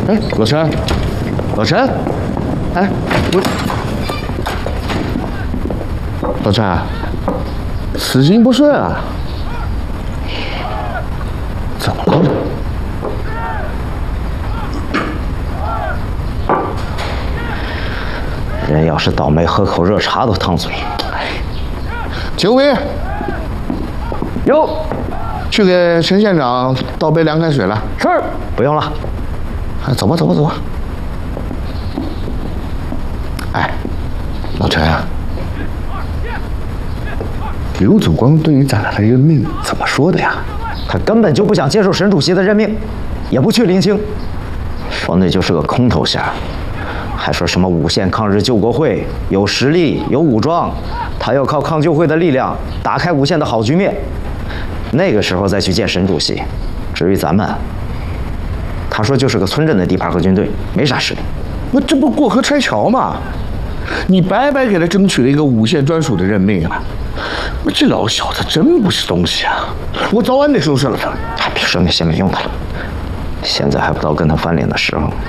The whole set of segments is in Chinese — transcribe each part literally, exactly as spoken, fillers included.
哎，老陈，老陈，哎，我，老陈，此行不顺啊？怎么了？ 人要是倒霉，喝口热茶都烫嘴。 九伟， 哟， 去给陈县长倒杯凉开水来。 是，不用了。 哎，走吧，走吧，走吧。哎，老陈啊，刘祖光对于咱俩的任命怎么说的呀？ 他根本就不想接受沈主席的任命，也不去临清，说那就是个空头衔，还说什么五线抗日救国会有实力有武装，他要靠抗救会的力量打开五线的好局面，那个时候再去见沈主席。至于咱们，他说就是个村镇的地盘和军队，没啥实力。 那这不过河拆桥吗？你白白给他争取了一个五线专属的任命啊！这老小子真不是东西啊！我早晚得收拾了他。 哎，别说那些没用的了，现在还不到跟他翻脸的时候。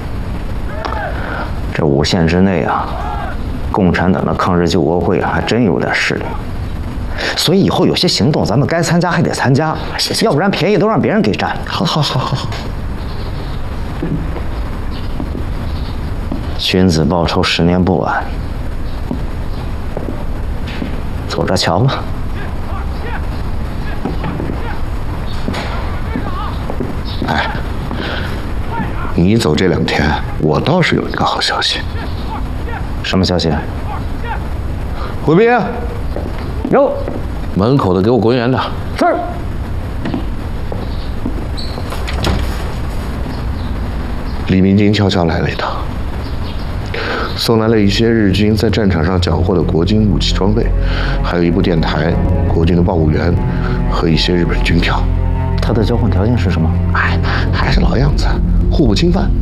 这五线之内啊，共产党的抗日救国会啊，还真有点势力。所以以后有些行动，咱们该参加还得参加，要不然便宜都让别人给占。 好好好好好。 君子报仇，十年不晚。走着瞧吧。 哎，你走这两天，我倒是有一个好消息。 什么消息？ 回兵。 有。 门口的给我滚远点。 是。 李明金悄悄来了一趟，送来了一些日军在战场上缴获的国军武器装备，还有一部电台、国军的报务员和一些日本军票。 他的交换条件是什么？ 哎，还是老样子，互不侵犯。